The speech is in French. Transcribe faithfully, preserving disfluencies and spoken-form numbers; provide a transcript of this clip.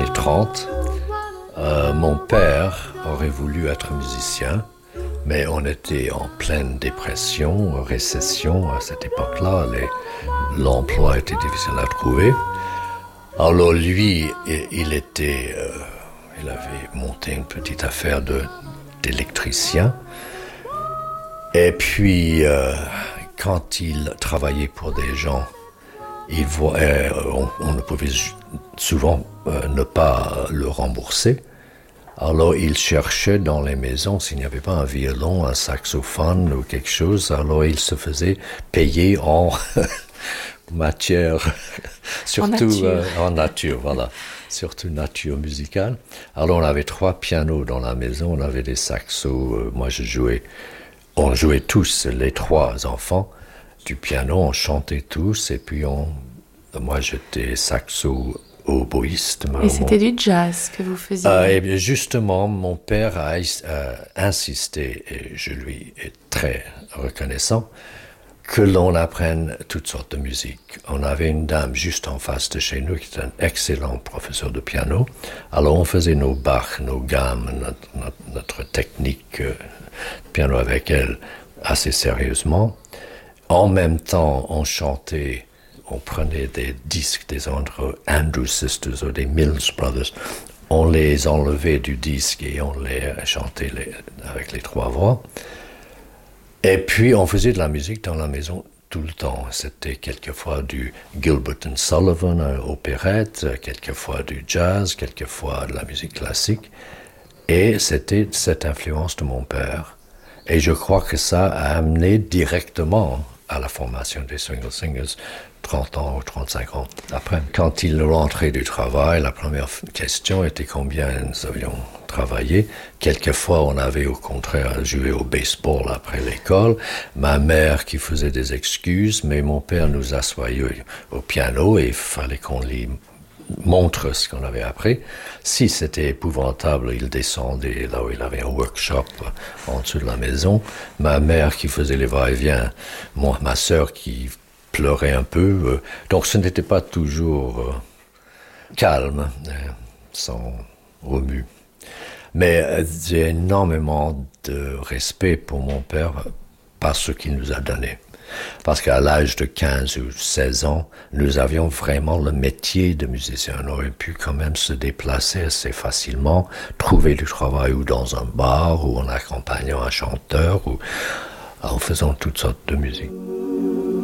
années trente, euh, mon père aurait voulu être musicien, mais on était en pleine dépression, récession à cette époque-là. Les, l'emploi était difficile à trouver. Alors lui, il était, euh, il avait monté une petite affaire de, d'électricien. Et puis, euh, quand il travaillait pour des gens, il voyait, on, on ne pouvait souvent euh, ne pas le rembourser. Alors il cherchait dans les maisons s'il n'y avait pas un violon, un saxophone ou quelque chose. Alors il se faisait payer en matière, surtout en nature. Euh, en nature, voilà, surtout nature musicale. Alors on avait trois pianos dans la maison, on avait des saxos. Euh, moi je jouais, on jouait tous, les trois enfants, du piano, on chantait tous, et puis on, moi j'étais saxo oboïste. Et c'était mon... du jazz que vous faisiez. Euh, et bien justement, mon père a euh, insisté, et je lui ai très reconnaissant, que l'on apprenne toutes sortes de musique. On avait une dame juste en face de chez nous qui était un excellent professeur de piano. Alors on faisait nos Bach, nos gammes, notre, notre, notre technique euh, de piano avec elle assez sérieusement. En même temps, on chantait, on prenait des disques des entre Andrews Sisters ou des Mills Brothers. On les enlevait du disque et on les chantait les, avec les trois voix. Et puis, on faisait de la musique dans la maison tout le temps. C'était quelquefois du Gilbert and Sullivan, euh, opérette, quelquefois du jazz, quelquefois de la musique classique. Et c'était cette influence de mon père. Et je crois que ça a amené directement à la formation des Swingle Singers, trente ans ou trente-cinq ans après. Quand il rentrait du travail, la première question était combien nous avions travaillé. Quelquefois, on avait au contraire joué au baseball après l'école. Ma mère qui faisait des excuses, mais mon père nous assoyait au piano et il fallait qu'on lui montre ce qu'on avait appris. Si c'était épouvantable, il descendait là où il avait un workshop en dessous de la maison. Ma mère qui faisait les va-et-vient, moi, ma sœur qui pleurait un peu. Donc ce n'était pas toujours euh, calme, euh, sans remue. Mais euh, j'ai énormément de respect pour mon père par ce qu'il nous a donné. Parce qu'à l'âge de quinze ou seize ans, nous avions vraiment le métier de musicien. On aurait pu quand même se déplacer assez facilement, trouver du travail ou dans un bar, ou en accompagnant un chanteur, ou en faisant toutes sortes de musique.